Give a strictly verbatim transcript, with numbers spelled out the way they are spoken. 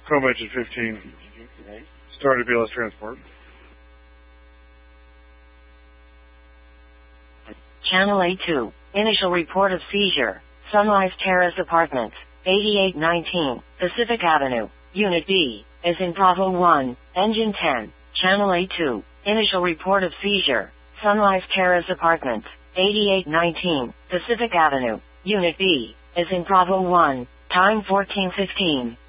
Chrome engine fifteen. Started B L S transport. Channel A two. Initial report of seizure. Sunrise Terrace Apartments. eighty-eight nineteen. Pacific Avenue. Unit B. Is in Bravo one. Engine ten. Channel A two. Initial report of seizure. Sunrise Terrace Apartments. eighty-eight nineteen. Pacific Avenue. Unit B. Is in Bravo one. Time fourteen fifteen.